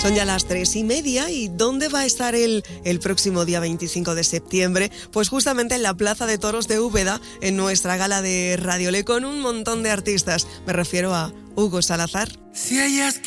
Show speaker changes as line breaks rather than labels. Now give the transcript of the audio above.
Son ya las 3:30 y ¿dónde va a estar el próximo día 25 de septiembre? Pues justamente en la Plaza de Toros de Úbeda, en nuestra gala de Radio Le, con un montón de artistas. Me refiero a Hugo Salazar.
Si ellas